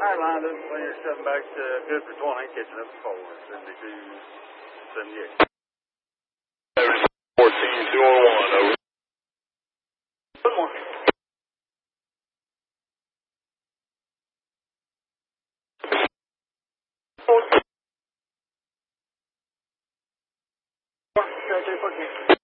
Hi, line up, clear, 7 back to good for 20, catching up to 4, 72, 78. 14, 2 on 1, over. One more. Okay, 14.